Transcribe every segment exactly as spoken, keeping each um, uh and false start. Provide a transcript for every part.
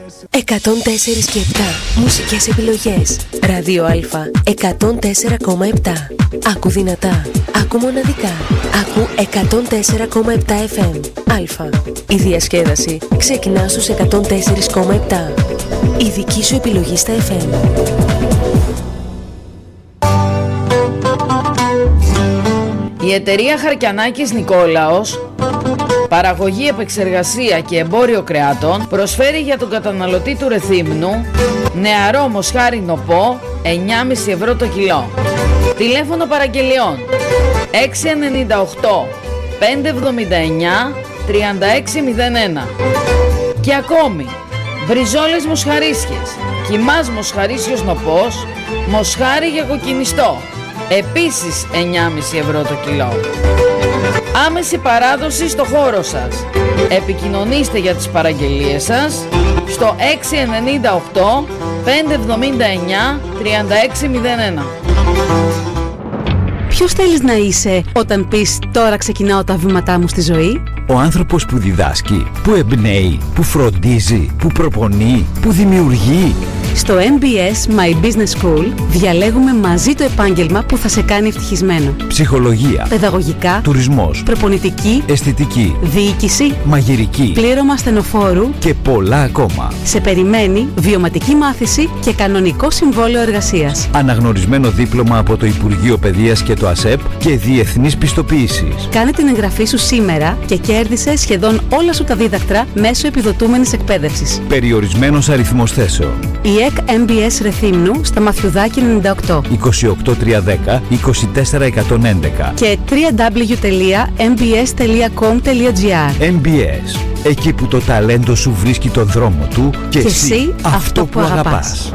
εκατόν τέσσερα και επτά μουσικές επιλογές. Ράδιο Α εκατόν τέσσερα κόμμα επτά. Άκου δυνατά, άκου μοναδικά. Άκου εκατόν τέσσερα κόμμα επτά εφ εμ. Α. Η διασκέδαση ξεκινά στους εκατόν τέσσερα κόμμα επτά. Η δική σου επιλογή στα εφ εμ. Η εταιρεία Χαρκιανάκης Νικόλαος, παραγωγή, επεξεργασία και εμπόριο κρεάτων, προσφέρει για τον καταναλωτή του Ρεθύμνου νεαρό μοσχάρι νοπό εννιά κόμμα πέντε ευρώ το κιλό. Τηλέφωνο παραγγελιών έξι εννιά οκτώ πέντε εβδομήντα εννιά τριάντα έξι μηδέν ένα. Και ακόμη μπριζόλες μοσχαρίσιες, κιμάς μοσχαρίσιος νοπός, μοσχάρι για κοκκινιστό, επίσης εννιά κόμμα πέντε ευρώ το κιλό. Άμεση παράδοση στο χώρο σας. Επικοινωνήστε για τις παραγγελίες σας στο έξι εννιά οκτώ πέντε εβδομήντα εννιά τριάντα έξι μηδέν ένα. Ποιος θέλεις να είσαι όταν πεις «Τώρα ξεκινάω τα βήματά μου στη ζωή»? Ο άνθρωπος που διδάσκει, που εμπνέει, που φροντίζει, που προπονεί, που δημιουργεί. Στο εμ μπι ες My Business School διαλέγουμε μαζί το επάγγελμα που θα σε κάνει ευτυχισμένο. Ψυχολογία, παιδαγωγικά, τουρισμός, προπονητική, αισθητική, διοίκηση, μαγειρική, πλήρωμα στενοφόρου και πολλά ακόμα. Σε περιμένει βιωματική μάθηση και κανονικό συμβόλαιο εργασίας. Αναγνωρισμένο δίπλωμα από το Υπουργείο Παιδείας και το ΑΣΕΠ και διεθνής πιστοποίησης. Κάνε την εγγραφή σου σήμερα και κέρδισε σχεδόν όλα σου τα δίδακτρα μέσω επιδοτούμενης εκπαίδευσης. Περιορισμένος αριθμός θέσεων. Η ΕΚ εμ μπι ες Ρεθύμνου στα Μαθιουδάκη ενενήντα οκτώ είκοσι οκτώ τριακόσια δέκα είκοσι τέσσερα εκατόν έντεκα και double-u double-u double-u τελεία εμ μπι ες τελεία κομ τελεία τζι άρ. εμ μπι ες, εκεί που το ταλέντο σου βρίσκει τον δρόμο του και, και εσύ, εσύ αυτό, αυτό που, που αγαπάς. αγαπάς.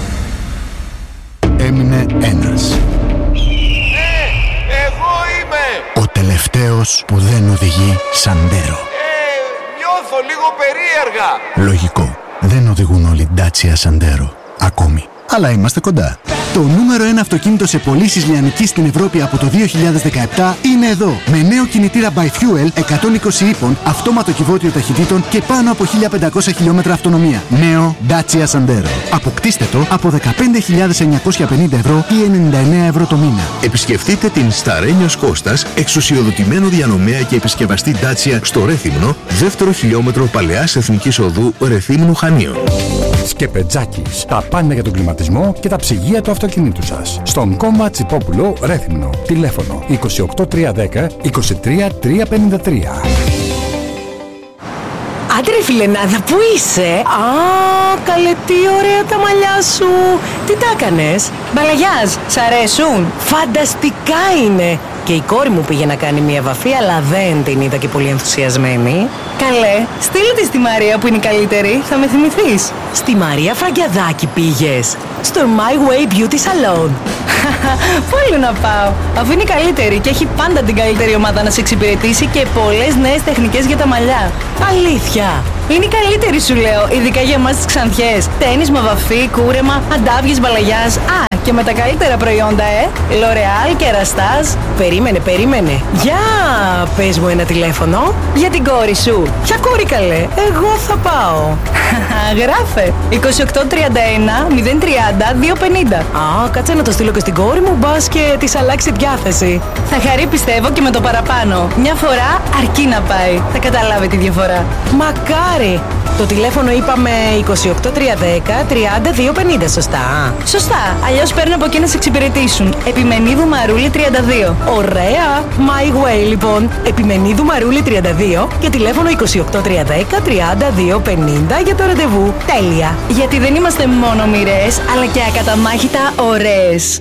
Έμεινε ένας. Ναι, εγώ είμαι! Ο τελευταίος που δεν οδηγεί Σαντέρο. Ε, νιώθω λίγο περίεργα. Λογικό. Δεν οδηγούν όλοι Dacia Sandero. Ακόμη. Αλλά είμαστε κοντά. Το νούμερο ένα αυτοκίνητο σε πωλήσεις λιανικής στην Ευρώπη από το δύο χιλιάδες δεκαεπτά είναι εδώ. Με νέο κινητήρα by fuel εκατόν είκοσι ύπων, αυτόματο κυβότιο ταχυτήτων και πάνω από χίλια πεντακόσια χιλιόμετρα αυτονομία. Νέο Dacia Sandero. Αποκτήστε το από δεκαπέντε χιλιάδες εννιακόσια πενήντα ευρώ ή ενενήντα εννέα ευρώ το μήνα. Επισκεφτείτε την Σταρένιος Κώστας, εξουσιοδοτημένο διανομέα και επισκευαστή Dacia στο Ρέθυμνο, δεύτερο χιλιόμετρο Παλαιάς Εθνικής Οδού Ρεθύμνου Χανίων. Σκεπετζάκης. Τα πάντα για τον κλιματισμό και τα ψυγεία του αυτοκινήτου σας. Στον Κόμμα Τσιπόπουλο Ρέθυμνο. Τηλέφωνο είκοσι οκτώ τριακόσια δέκα είκοσι τρία τριακόσια πενήντα τρία. Άντε ρε φιλενάδα, πού είσαι? Α, καλέ, τι ωραία τα μαλλιά σου. Τι τα έκανες? Μπαλαγιάζ, σ' αρέσουν? Φανταστικά είναι. Και η κόρη μου πήγε να κάνει μια βαφή, αλλά δεν την είδα και πολύ ενθουσιασμένη. Καλέ, στείλε τη στη Μαρία που είναι η καλύτερη, θα με θυμηθείς. Στη Μαρία Φραγκιαδάκη πήγες? Στο My Way Beauty Salon. Πού άλλο να πάω, αφού είναι η καλύτερη και έχει πάντα την καλύτερη ομάδα να σε εξυπηρετήσει και πολλές νέες τεχνικές για τα μαλλιά. Αλήθεια. Είναι η καλύτερη σου λέω, ειδικά για εμάς τις Ξανθιές. Τένισμα, βαφή, κούρεμα, αντάβιες, μπαλαγιάζ. Α, και με τα καλύτερα προϊόντα, ε! L'Oreal και Ραστάζ. Περίμενε, περίμενε. Για πες μου ένα τηλέφωνο. Για την κόρη σου. Ποια κόρη καλέ? Εγώ θα πάω. Γράφε. είκοσι οκτώ τριάντα ένα μηδέν τριάντα δύο πενήντα. Α, κάτσε να το στείλω και στην κόρη μου, μπας και της αλλάξει διάθεση. Θα χαρεί πιστεύω και με το παραπάνω. Μια φορά αρκεί να πάει. Θα καταλάβει τη διαφορά. Μακάρι. Το τηλέφωνο είπαμε είκοσι οκτώ τριακόσια δέκα τριάντα δύο πενήντα, σωστά? Σωστά, αλλιώς παίρνω από εκεί να σε εξυπηρετήσουν. Επιμενίδου Μαρούλη τριάντα δύο. Ωραία, My Way λοιπόν. Επιμενίδου Μαρούλη τριάντα δύο και τηλέφωνο είκοσι οκτώ τριακόσια δέκα τριάντα δύο πενήντα για το ραντεβού. Τέλεια, γιατί δεν είμαστε μόνο μοιρές, αλλά και ακαταμάχητα ωραίες.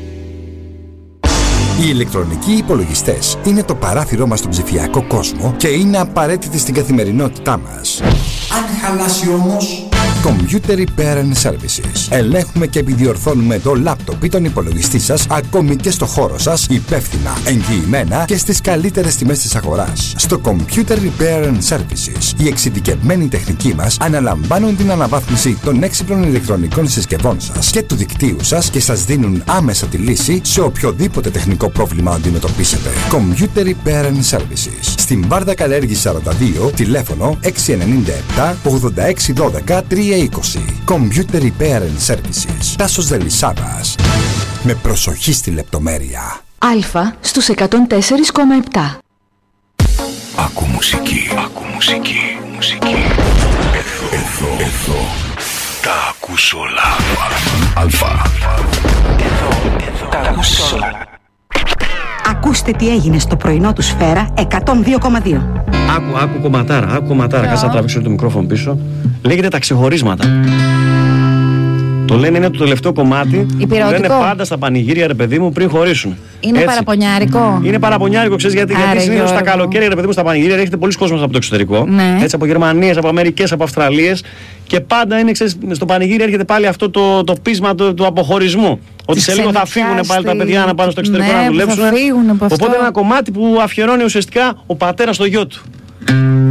Οι ηλεκτρονικοί υπολογιστές είναι το παράθυρό μας στον ψηφιακό κόσμο και είναι απαραίτητοι στην καθημερινότητά μας. Αν χαλάσει όμως... Computer Repair and Services. Ελέγχουμε και επιδιορθώνουμε το λάπτοπ ή τον υπολογιστή σας ακόμη και στο χώρο σας υπεύθυνα, εγγυημένα και στις καλύτερες τιμές της αγοράς. Στο Computer Repair and Services οι εξειδικευμένοι τεχνικοί μας αναλαμβάνουν την αναβάθμιση των έξυπνων ηλεκτρονικών συσκευών σας και του δικτύου σας και σας δίνουν άμεσα τη λύση σε οποιοδήποτε τεχνικό πρόβλημα αντιμετωπίσετε. Computer Repair and Services. Στην Βάρδα Καλέργη σαράντα δύο, τηλέφωνο έξι εννιά επτά ογδόντα έξι δώδεκα τριακόσια τρία είκοσι. Computer Repair and Services. Τάσος Δελισσάβας. Με προσοχή στη λεπτομέρεια. Αλφα στους εκατόν τέσσερα κόμμα επτά. Άκου μουσική, άκου μουσική, μουσική. Εδώ, εδώ, εδώ. Τα ακούς όλα. Αλφα. Εδώ, εδώ. Τα ακούς όλα. Ακούστε τι έγινε στο πρωινό του Σφαίρα εκατόν δύο κόμμα δύο. Άκου, άκου κομματάρα, άκου κομματάρα. Κάτσε να τραβήξω το μικρόφωνο πίσω. Λέγεται τα ξεχωρίσματα. Το λένε είναι το τελευταίο κομμάτι. Το λένε πάντα στα πανηγύρια, ρε παιδί μου, πριν χωρίσουν. Είναι έτσι. Παραπονιάρικο. Είναι παραπονιάρικο, ξέρεις γιατί. Άρα, γιατί συνήθως στα καλοκαίρια, ρε παιδί μου, στα πανηγύρια έρχεται πολλοί κόσμος από το εξωτερικό. Ναι. Έτσι, από Γερμανίες, από Αμερικές, από Αυστραλίες. Και πάντα είναι, ξέρεις, στο πανηγύρι έρχεται πάλι αυτό το, το πείσμα του, του αποχωρισμού. Ότι σε λίγο θα φύγουν πάλι τα παιδιά να πάνε στο εξωτερικό, ναι, να δουλέψουν. Οπότε είναι ένα κομμάτι που αφιερώνει ουσιαστικά ο πατέρας στο γιο του.